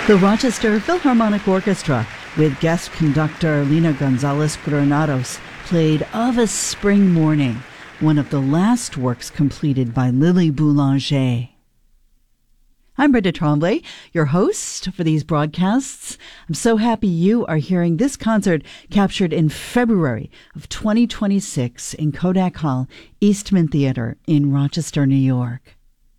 The Rochester Philharmonic Orchestra, with guest conductor Lina Gonzalez Granados, played Of a Spring Morning, one of the last works completed by Lily Boulanger. I'm Brenda Tremblay, your host for these broadcasts. I'm so happy you are hearing this concert captured in February of 2026 in Kodak Hall, Eastman Theater in Rochester, New York.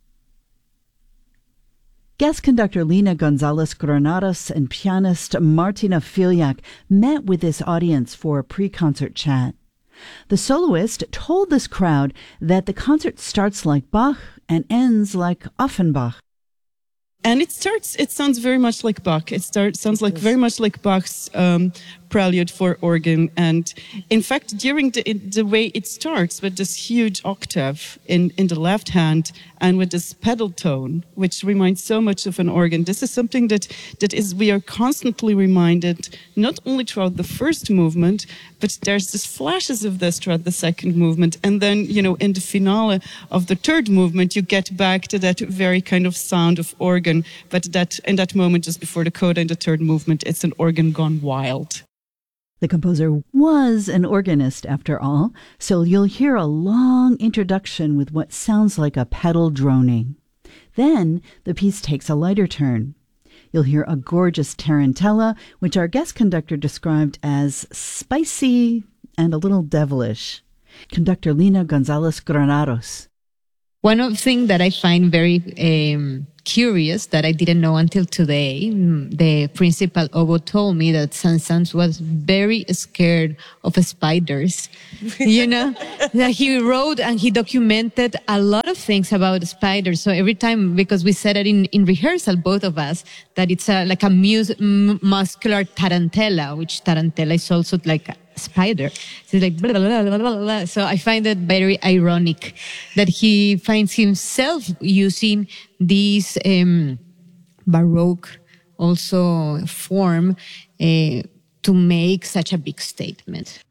Guest conductor Lina Gonzalez Granados and pianist Martina Filiak met with this audience for a pre-concert chat. The soloist told this crowd that the concert starts like Bach and ends like Offenbach. And it sounds very much like Bach. Sounds like very much like Bach's prelude for organ. And in fact, during the way it starts with this huge octave in the left hand and with this pedal tone, which reminds so much of an organ, this is something that we are constantly reminded, not only throughout the first movement, but there's this flashes of this throughout the second movement. And then, in the finale of the third movement, you get back to that very kind of sound of organ. But in that moment, just before the coda in the third movement, it's an organ gone wild. The composer was an organist, after all, so you'll hear a long introduction with what sounds like a pedal droning. Then the piece takes a lighter turn. You'll hear a gorgeous tarantella, which our guest conductor described as spicy and a little devilish. Conductor Lina Gonzalez Granados. One of the things that I find very curious that I didn't know until today, the principal oboe told me that Saint-Saëns was very scared of spiders. That he wrote and he documented a lot of things about spiders. So every time, because we said it in rehearsal, both of us, that it's like a muscular tarantella, which tarantella is also like spider. So it's like blah, blah, blah, blah, blah. So I find it very ironic that he finds himself using these Baroque also form to make such a big statement.